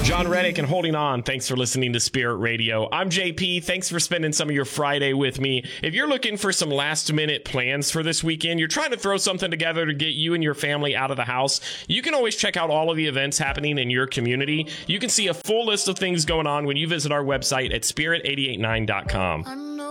John Reddick and Holding On. Thanks for listening to Spirit Radio. I'm JP. Thanks for spending some of your Friday with me. If you're looking for some last-minute plans for this weekend, you're trying to throw something together to get you and your family out of the house, you can always check out all of the events happening in your community. You can see a full list of things going on when you visit our website at spirit889.com.